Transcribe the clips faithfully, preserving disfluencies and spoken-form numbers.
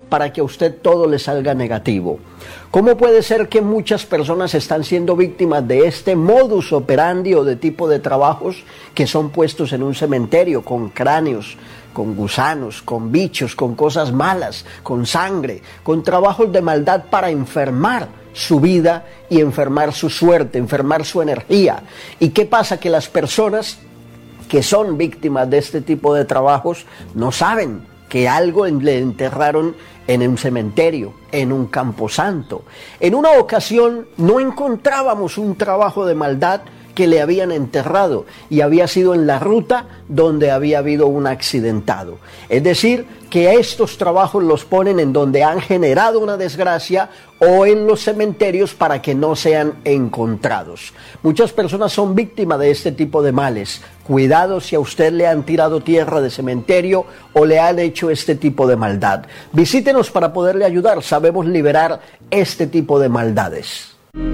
para que a usted todo le salga negativo. ¿Cómo puede ser que muchas personas están siendo víctimas de este modus operandi o de tipo de trabajos que son puestos en un cementerio con cráneos, con gusanos, con bichos, con cosas malas, con sangre, con trabajos de maldad para enfermar su vida y enfermar su suerte, enfermar su energía? ¿Y qué pasa? Que las personas que son víctimas de este tipo de trabajos no saben que algo le enterraron en un cementerio, en un camposanto. En una ocasión no encontrábamos un trabajo de maldad que le habían enterrado y había sido en la ruta donde había habido un accidentado. Es decir, que estos trabajos los ponen en donde han generado una desgracia o en los cementerios para que no sean encontrados. Muchas personas son víctimas de este tipo de males. Cuidado si a usted le han tirado tierra de cementerio o le han hecho este tipo de maldad. Visítenos para poderle ayudar. Sabemos liberar este tipo de maldades.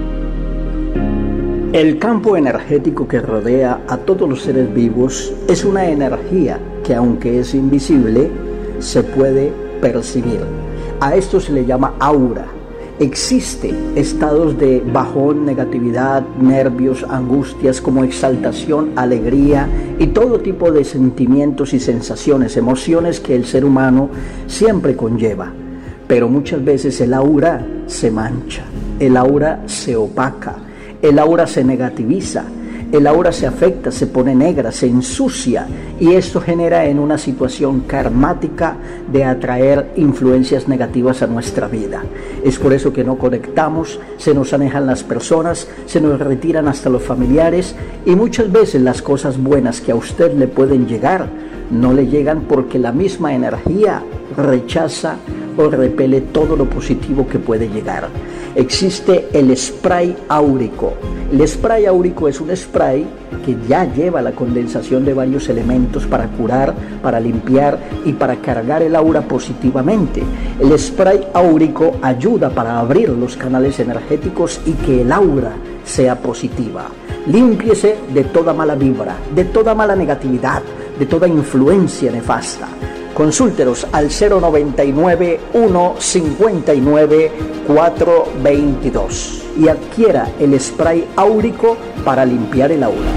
El campo energético que rodea a todos los seres vivos es una energía que, aunque es invisible, se puede percibir. A esto se le llama aura. Existen estados de bajón, negatividad, nervios, angustias, como exaltación, alegría y todo tipo de sentimientos y sensaciones, emociones que el ser humano siempre conlleva. Pero muchas veces el aura se mancha, el aura se opaca, el aura se negativiza, el aura se afecta, se pone negra, se ensucia, y esto genera en una situación karmática de atraer influencias negativas a nuestra vida. Es por eso que no conectamos, se nos alejan las personas, se nos retiran hasta los familiares, y muchas veces las cosas buenas que a usted le pueden llegar no le llegan porque la misma energía rechaza o repele todo lo positivo que puede llegar. Existe el spray áurico. El spray áurico es un spray que ya lleva la condensación de varios elementos para curar, para limpiar y para cargar el aura positivamente. El spray áurico ayuda para abrir los canales energéticos y que el aura sea positiva. Límpiese de toda mala vibra, de toda mala negatividad, de toda influencia nefasta. Consúltenos al cero noventa y nueve, uno cincuenta y nueve, cuatro veintidós y adquiera el spray áurico para limpiar el aura.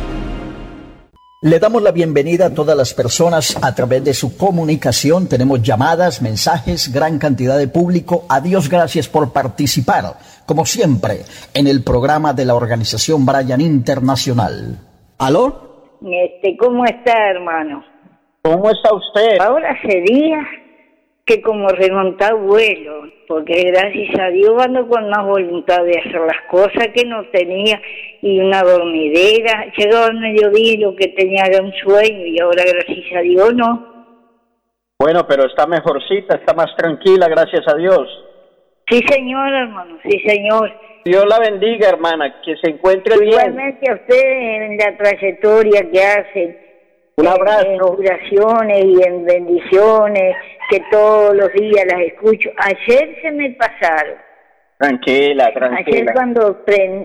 Le damos la bienvenida a todas las personas a través de su comunicación. Tenemos llamadas, mensajes, gran cantidad de público. A Dios gracias por participar, como siempre, en el programa de la organización Brian Internacional. ¿Aló? Este, ¿cómo está, hermano? ¿Cómo está usted? Ahora sería que como remontar vuelo, porque gracias a Dios ando con más voluntad de hacer las cosas que no tenía, y una dormidera. Llegaba al mediodía y lo que tenía era un sueño, y ahora gracias a Dios no. Bueno, pero está mejorcita, está más tranquila, gracias a Dios. Sí, señor, hermano, sí, señor. Dios la bendiga, hermana, que se encuentre bien. Igualmente a ustedes en la trayectoria que hacen. Un abrazo. En curaciones y en bendiciones, que todos los días las escucho. Ayer se me pasaron. Tranquila, tranquila. Ayer cuando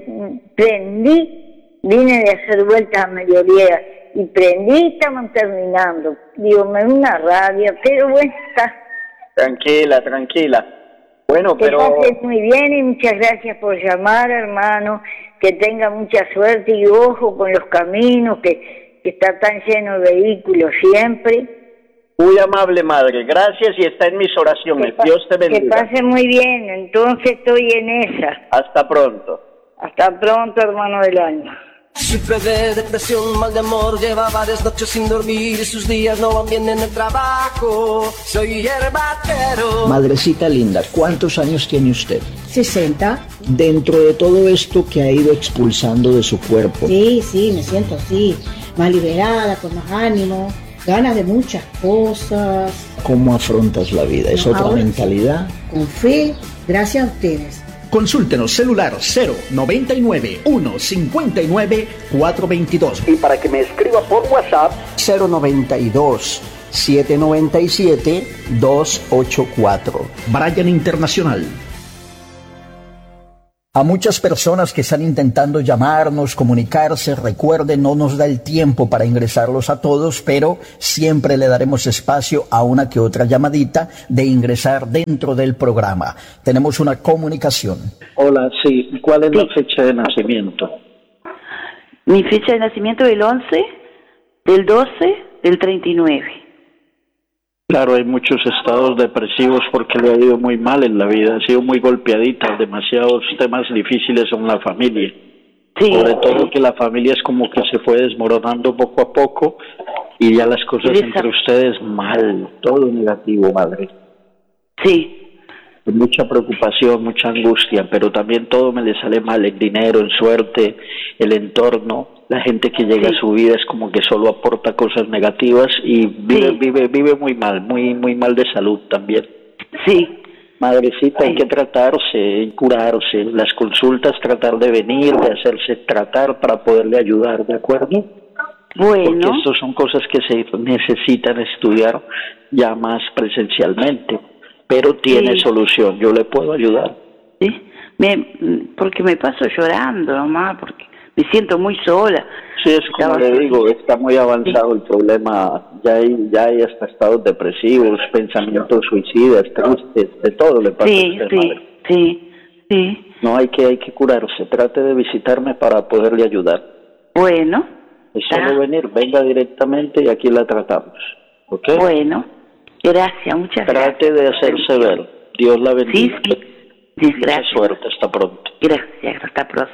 prendí, vine de hacer vueltas a mediodía, y prendí y estaban terminando. Digo, me da una rabia, pero bueno, está. Tranquila, tranquila. Bueno, que pero... pases muy bien y muchas gracias por llamar, hermano. Que tenga mucha suerte y ojo con los caminos, que... que está tan lleno de vehículos siempre. Muy amable, madre. Gracias y está en mis oraciones. Dios te bendiga. Que pase muy bien. Entonces estoy en esa. Hasta pronto. Hasta pronto, hermano del alma. Sufre de depresión, mal de amor, lleva varias noches sin dormir y sus días no van bien en el trabajo. Soy hierbatero. Madrecita linda, ¿cuántos años tiene usted? sesenta. Dentro de todo esto que ha ido expulsando de su cuerpo. Sí, sí, me siento así, más liberada, con más ánimo, ganas de muchas cosas. ¿Cómo afrontas la vida? ¿Es No, otra ahora, mentalidad? Con fe, gracias a ustedes. Consúltenos celular cero noventa y nueve, uno cincuenta y nueve, cuatro veintidós. Y para que me escriba por WhatsApp, cero noventa y dos, setecientos noventa y siete, doscientos ochenta y cuatro. Brian Internacional. A muchas personas que están intentando llamarnos, comunicarse, recuerden, no nos da el tiempo para ingresarlos a todos, pero siempre le daremos espacio a una que otra llamadita de ingresar dentro del programa. Tenemos una comunicación. Hola, sí. ¿Cuál es sí. la fecha de nacimiento? Mi fecha de nacimiento es el once, del doce, del treinta y nueve. Claro, hay muchos estados depresivos porque le ha ido muy mal en la vida, ha sido muy golpeadita, demasiados temas difíciles en la familia. Sí. Sobre todo que la familia es como que se fue desmoronando poco a poco y ya las cosas Esa. entre ustedes mal, todo negativo, madre. Sí. Mucha preocupación, mucha angustia, pero también todo me le sale mal, el dinero, en suerte, el entorno, la gente que llega sí. a su vida es como que solo aporta cosas negativas y vive, sí. vive, vive muy mal, muy, muy mal de salud también. Sí. Madrecita, sí. hay que tratarse, curarse, las consultas, tratar de venir, de hacerse tratar para poderle ayudar, ¿de acuerdo? Bueno. Porque estas son cosas que se necesitan estudiar ya más presencialmente. Pero tiene sí. solución, yo le puedo ayudar. Sí, me, porque me paso llorando nomás, porque me siento muy sola. Sí, es como Estaba le digo, está muy avanzado sí. el problema, ya hay, ya hay hasta estados depresivos, pensamientos suicidas, tristes, de todo le pasa sí, a usted, sí, madre. Sí, sí. No, hay que, hay que curarse, trate de visitarme para poderle ayudar. Bueno. Es solo venir, venga directamente y aquí la tratamos, ¿ok? Bueno. Gracias, muchas gracias. Trate de hacerse ver. Dios la bendiga. Sí, sí. sí gracias. Mucha suerte. Hasta pronto. Gracias. Hasta pronto.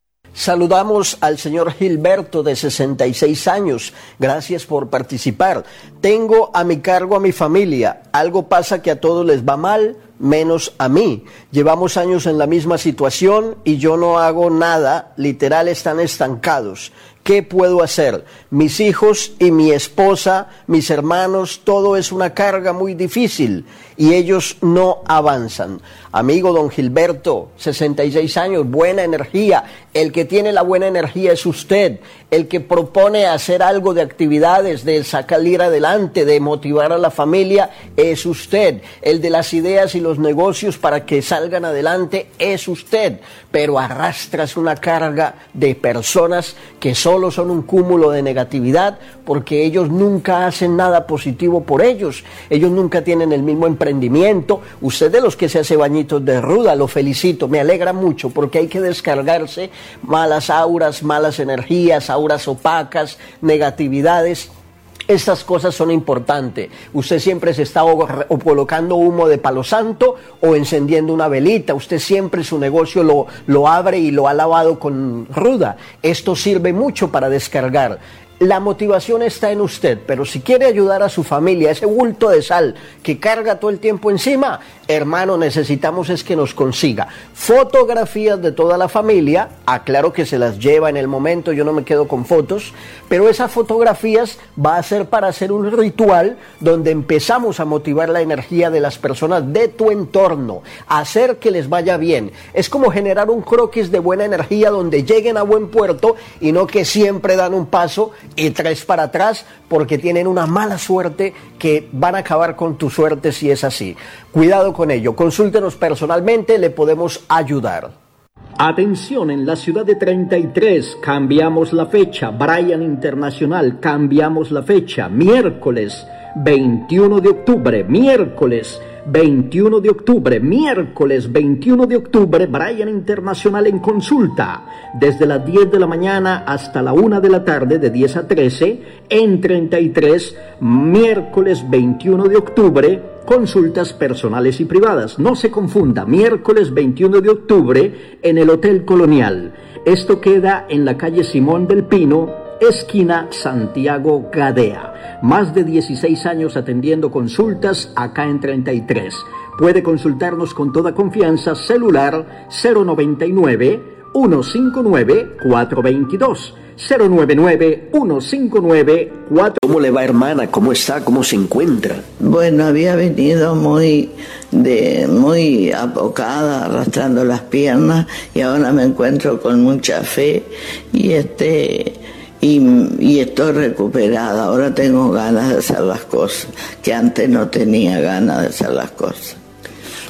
Saludamos al señor Gilberto, de sesenta y seis años. Gracias por participar. Tengo a mi cargo a mi familia. Algo pasa que a todos les va mal, menos a mí. Llevamos años en la misma situación y yo no hago nada. Literal, están estancados. ¿Qué puedo hacer? Mis hijos y mi esposa, mis hermanos, todo es una carga muy difícil y ellos no avanzan. Amigo don Gilberto, sesenta y seis años, buena energía. El que tiene la buena energía es usted. El que propone hacer algo de actividades, de salir adelante, de motivar a la familia, es usted. El de las ideas y los negocios para que salgan adelante es usted. Pero arrastras una carga de personas que solo son un cúmulo de negatividad porque ellos nunca hacen nada positivo por ellos. Ellos nunca tienen el mismo emprendimiento. Usted de los que se hace bañitos de ruda, lo felicito, me alegra mucho porque hay que descargarse malas auras, malas energías, auras opacas, negatividades. Estas cosas son importantes. Usted siempre se está o, o colocando humo de palo santo o encendiendo una velita. Usted siempre su negocio lo, lo abre y lo ha lavado con ruda. Esto sirve mucho para descargar. La motivación está en usted, pero si quiere ayudar a su familia, ese bulto de sal que carga todo el tiempo encima, hermano, necesitamos es que nos consiga fotografías de toda la familia. Aclaro que se las lleva en el momento, yo no me quedo con fotos, pero esas fotografías va a ser para hacer un ritual donde empezamos a motivar la energía de las personas de tu entorno, a hacer que les vaya bien. Es como generar un croquis de buena energía donde lleguen a buen puerto y no que siempre dan un paso y tres para atrás porque tienen una mala suerte que van a acabar con tu suerte si es así. Cuidado con ello, consúltenos personalmente, le podemos ayudar. Atención, en la ciudad de treinta y tres, cambiamos la fecha. Brian Internacional, cambiamos la fecha. Miércoles veintiuno de octubre, miércoles veintiuno de octubre, miércoles veintiuno de octubre, Brian Internacional en consulta, desde las diez de la mañana hasta la una de la tarde, de diez a trece, en treinta y tres, miércoles veintiuno de octubre, consultas personales y privadas. No se confunda, miércoles veintiuno de octubre, en el Hotel Colonial. Esto queda en la calle Simón del Pino, esquina Santiago Gadea. Más de dieciséis años atendiendo consultas acá en treinta y tres. Puede consultarnos con toda confianza. Celular cero noventa y nueve, uno cinco nueve, cuatro veintidós. cero noventa y nueve, uno cinco nueve, cuatro. ¿Cómo le va, hermana? ¿Cómo está? ¿Cómo se encuentra? Bueno, había venido muy de muy apocada, arrastrando las piernas, y ahora me encuentro con mucha fe y este y, y estoy recuperada. Ahora tengo ganas de hacer las cosas que antes no tenía ganas de hacer las cosas.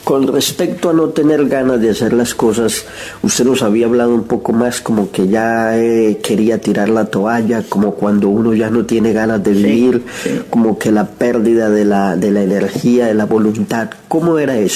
Con respecto a no tener ganas de hacer las cosas, usted nos había hablado un poco más como que ya eh, quería tirar la toalla, como cuando uno ya no tiene ganas de vivir, sí, sí. como que la pérdida de la, de la energía, de la voluntad. ¿Cómo era eso?